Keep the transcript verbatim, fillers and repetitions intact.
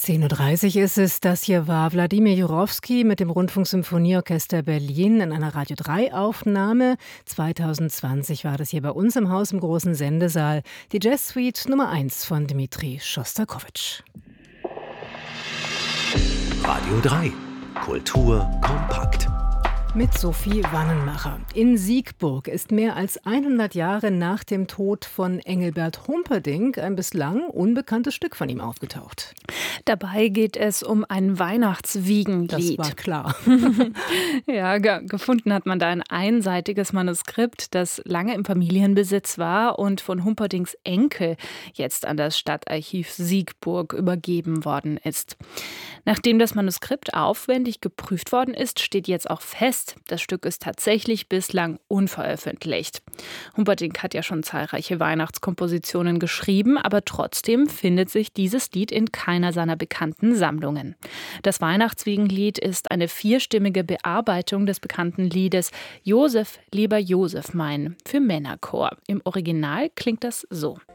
zehn Uhr dreißig ist es. Das hier war Wladimir Jurowski mit dem Rundfunksymphonieorchester Berlin in einer Radio drei Aufnahme. zwanzig zwanzig war das hier bei uns im Haus im großen Sendesaal. Die Jazz-Suite Nummer eins von Dmitri Schostakowitsch. Radio drei. Kultur kompakt. Mit Sophie Wannenmacher. In Siegburg ist mehr als hundert Jahre nach dem Tod von Engelbert Humperdinck ein bislang unbekanntes Stück von ihm aufgetaucht. Dabei geht es um ein Weihnachtswiegenlied. Das war klar. Ja, ge- gefunden hat man da ein einseitiges Manuskript, das lange im Familienbesitz war und von Humperdincks Enkel jetzt an das Stadtarchiv Siegburg übergeben worden ist. Nachdem das Manuskript aufwendig geprüft worden ist, steht jetzt auch fest, das Stück ist tatsächlich bislang unveröffentlicht. Humperdinck hat ja schon zahlreiche Weihnachtskompositionen geschrieben, aber trotzdem findet sich dieses Lied in keiner seiner bekannten Sammlungen. Das Weihnachtswiegenlied ist eine vierstimmige Bearbeitung des bekannten Liedes Josef, lieber Josef mein für Männerchor. Im Original klingt das so.